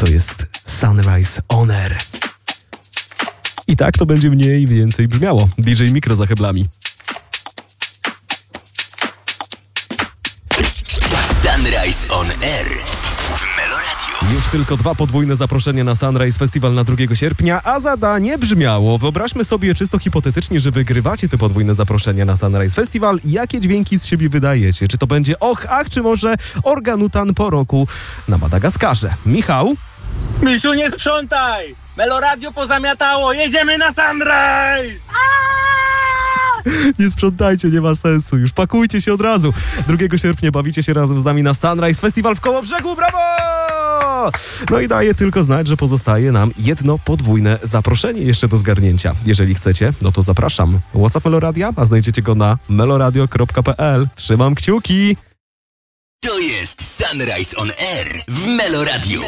To jest Sunrise On Air. I tak to będzie mniej więcej brzmiało. DJ Mikro za heblami. Sunrise On Air w Meloradio. Już tylko 2 podwójne zaproszenia na Sunrise Festival na 2 sierpnia, a zadanie brzmiało. Wyobraźmy sobie czysto hipotetycznie, że wygrywacie te podwójne zaproszenia na Sunrise Festival. Jakie dźwięki z siebie wydajecie? Czy to będzie och, ach, czy może organutan po roku na Madagaskarze? Michał? Misiu, nie sprzątaj! Meloradio pozamiatało, jedziemy na Sunrise! Nie sprzątajcie, nie ma sensu. Już pakujcie się od razu. 2 sierpnia bawicie się razem z nami na Sunrise Festival w Kołobrzegu. Brawo! No i daje tylko znać, że pozostaje nam jedno podwójne zaproszenie jeszcze do zgarnięcia. Jeżeli chcecie, no to zapraszam. WhatsApp Meloradia, a znajdziecie go na meloradio.pl. Trzymam kciuki! To jest Sunrise On Air w Meloradio.